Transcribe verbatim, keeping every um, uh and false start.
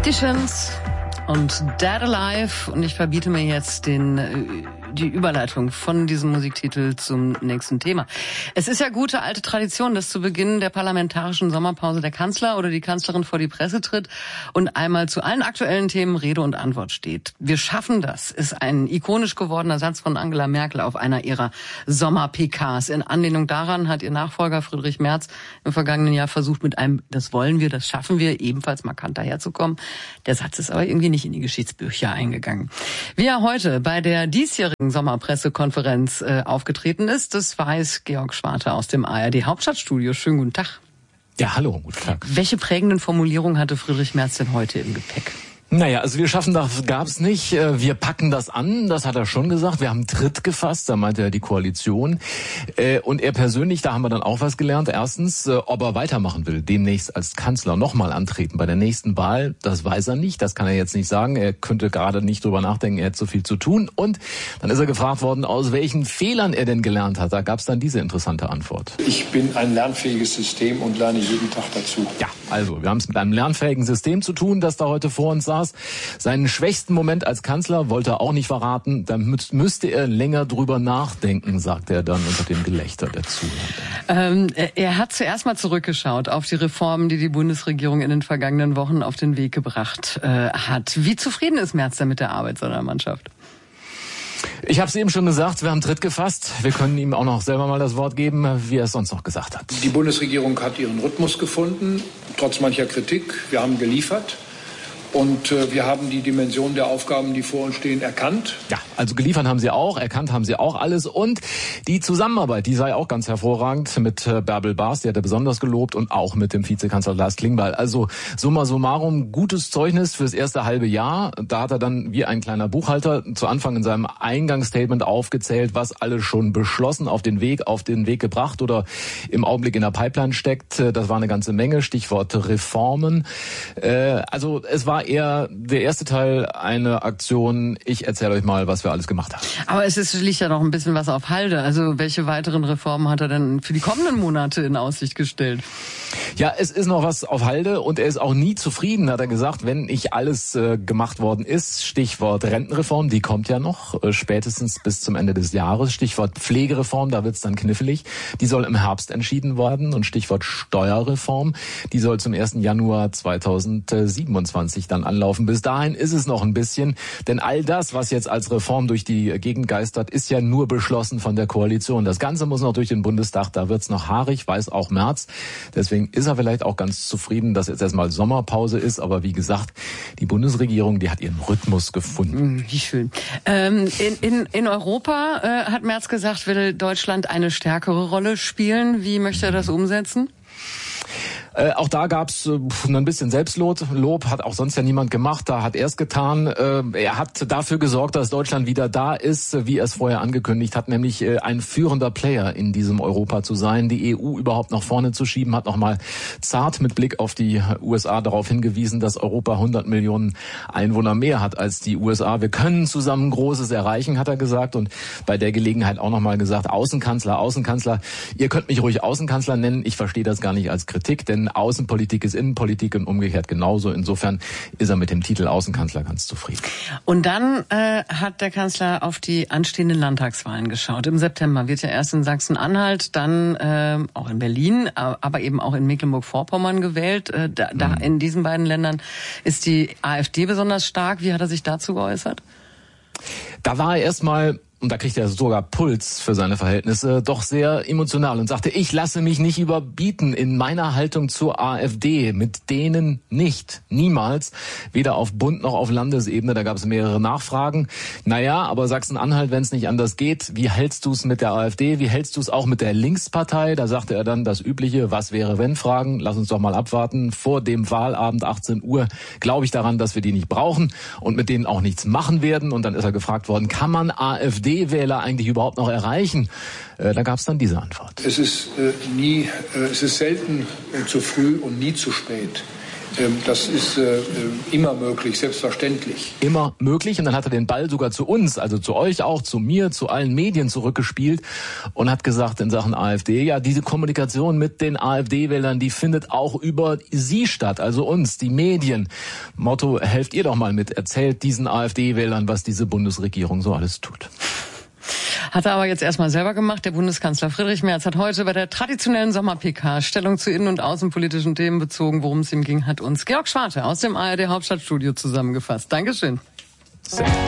Opticians und Dead Alive, und ich verbiete mir jetzt den die Überleitung von diesem Musiktitel zum nächsten Thema. Es ist ja gute alte Tradition, dass zu Beginn der parlamentarischen Sommerpause der Kanzler oder die Kanzlerin vor die Presse tritt und einmal zu allen aktuellen Themen Rede und Antwort steht. Wir schaffen das ist ein ikonisch gewordener Satz von Angela Merkel auf einer ihrer Sommer-P Ks. In Anlehnung daran hat ihr Nachfolger Friedrich Merz im vergangenen Jahr versucht, mit einem "Das wollen wir, das schaffen wir" ebenfalls markant daherzukommen. Der Satz ist aber irgendwie nicht in die Geschichtsbücher eingegangen. Wie er heute bei der diesjährigen Sommerpressekonferenz äh, aufgetreten ist, das weiß Georg Schwarte aus dem A R D Hauptstadtstudio. Schönen guten Tag. Ja, hallo, guten Tag. Welche prägenden Formulierungen hatte Friedrich Merz denn heute im Gepäck? Naja, also wir schaffen das gab's nicht. Wir packen das an, das hat er schon gesagt. Wir haben Tritt gefasst, da meinte er die Koalition. Und er persönlich, da haben wir dann auch was gelernt. Erstens, ob er weitermachen will, demnächst als Kanzler nochmal antreten bei der nächsten Wahl, das weiß er nicht, das kann er jetzt nicht sagen. Er könnte gerade nicht drüber nachdenken, er hat so viel zu tun. Und dann ist er gefragt worden, aus welchen Fehlern er denn gelernt hat. Da gab's dann diese interessante Antwort. Ich bin ein lernfähiges System und lerne jeden Tag dazu. Ja, also wir haben es mit einem lernfähigen System zu tun, das da heute vor uns saß. Seinen schwächsten Moment als Kanzler wollte er auch nicht verraten. Da müsste er länger drüber nachdenken, sagte er dann unter dem Gelächter der Zuhörer. Ähm, er hat zuerst mal zurückgeschaut auf die Reformen, die die Bundesregierung in den vergangenen Wochen auf den Weg gebracht äh, hat. Wie zufrieden ist Merz denn mit der Arbeit seiner Mannschaft? Ich habe es eben schon gesagt, wir haben Tritt gefasst. Wir können ihm auch noch selber mal das Wort geben, wie er es sonst noch gesagt hat. Die Bundesregierung hat ihren Rhythmus gefunden, trotz mancher Kritik. Wir haben geliefert. Und äh, wir haben die Dimension der Aufgaben, die vor uns stehen, erkannt. Ja, also geliefert haben sie auch, erkannt haben sie auch alles. Und die Zusammenarbeit, die sei auch ganz hervorragend mit äh, Bärbel Bas, die hat er besonders gelobt, und auch mit dem Vizekanzler Lars Klingbeil. Also summa summarum, gutes Zeugnis fürs erste halbe Jahr. Da hat er dann wie ein kleiner Buchhalter zu Anfang in seinem Eingangsstatement aufgezählt, was alles schon beschlossen, auf den Weg, auf den Weg gebracht oder im Augenblick in der Pipeline steckt. Das war eine ganze Menge, Stichwort Reformen. Äh, also es war eher der erste Teil eine Aktion, ich erzähle euch mal, was wir alles gemacht haben. Aber es ist, liegt ja noch ein bisschen was auf Halde. Also welche weiteren Reformen hat er denn für die kommenden Monate in Aussicht gestellt? Ja, es ist noch was auf Halde, und er ist auch nie zufrieden, hat er gesagt, wenn nicht alles äh, gemacht worden ist. Stichwort Rentenreform, die kommt ja noch, äh, spätestens bis zum Ende des Jahres. Stichwort Pflegereform, da wird's dann knifflig. Die soll im Herbst entschieden werden. Und Stichwort Steuerreform, die soll zum ersten Januar zweitausendsiebenundzwanzig dann anlaufen. Bis dahin ist es noch ein bisschen, denn all das, was jetzt als Reform durch die Gegend geistert, ist ja nur beschlossen von der Koalition. Das Ganze muss noch durch den Bundestag, da wird's noch haarig, weiß auch Merz. Deswegen ist er vielleicht auch ganz zufrieden, dass jetzt erstmal Sommerpause ist. Aber wie gesagt, die Bundesregierung, die hat ihren Rhythmus gefunden. Wie schön. Ähm, in, in, in Europa, äh, hat Merz gesagt, will Deutschland eine stärkere Rolle spielen. Wie möchte er das umsetzen? Äh, auch da gab's äh, ein bisschen Selbstlob, Lob, hat auch sonst ja niemand gemacht, da hat er es getan. Äh, er hat dafür gesorgt, dass Deutschland wieder da ist, wie er es vorher angekündigt hat, nämlich äh, ein führender Player in diesem Europa zu sein, die E U überhaupt nach vorne zu schieben, hat nochmal zart mit Blick auf die U S A darauf hingewiesen, dass Europa hundert Millionen Einwohner mehr hat als die U S A. Wir können zusammen Großes erreichen, hat er gesagt, und bei der Gelegenheit auch nochmal gesagt, Außenkanzler, Außenkanzler, ihr könnt mich ruhig Außenkanzler nennen, ich verstehe das gar nicht als Kritik, denn Außenpolitik ist Innenpolitik und umgekehrt genauso. Insofern ist er mit dem Titel Außenkanzler ganz zufrieden. Und dann äh, hat der Kanzler auf die anstehenden Landtagswahlen geschaut. Im September wird ja erst in Sachsen-Anhalt, dann äh, auch in Berlin, aber eben auch in Mecklenburg-Vorpommern gewählt. Äh, da, da mhm. In diesen beiden Ländern ist die AfD besonders stark. Wie hat er sich dazu geäußert? Da war er erstmal, und da kriegt er sogar Puls für seine Verhältnisse, doch sehr emotional und sagte, ich lasse mich nicht überbieten in meiner Haltung zur AfD. Mit denen nicht. Niemals. Weder auf Bund noch auf Landesebene. Da gab es mehrere Nachfragen. Naja, aber Sachsen-Anhalt, wenn es nicht anders geht, wie hältst du es mit der AfD? Wie hältst du es auch mit der Linkspartei? Da sagte er dann das übliche, was wäre wenn Fragen. Lass uns doch mal abwarten. Vor dem Wahlabend achtzehn Uhr glaube ich daran, dass wir die nicht brauchen und mit denen auch nichts machen werden. Und dann ist er gefragt worden, kann man AfD-Wähler eigentlich überhaupt noch erreichen? Äh, da gab es dann diese Antwort. Es ist äh, nie, äh, es ist selten äh, zu früh und nie zu spät, Das ist äh, immer möglich, selbstverständlich. Immer möglich. Und dann hat er den Ball sogar zu uns, also zu euch auch, zu mir, zu allen Medien zurückgespielt und hat gesagt in Sachen AfD, ja, diese Kommunikation mit den AfD-Wählern, die findet auch über Sie statt, also uns, die Medien. Motto, helft ihr doch mal mit, erzählt diesen AfD-Wählern, was diese Bundesregierung so alles tut. Hat er aber jetzt erstmal selber gemacht. Der Bundeskanzler Friedrich Merz hat heute bei der traditionellen Sommer-P K Stellung zu innen- und außenpolitischen Themen bezogen. Worum es ihm ging, hat uns Georg Schwarte aus dem A R D Hauptstadtstudio zusammengefasst. Dankeschön. Sehr.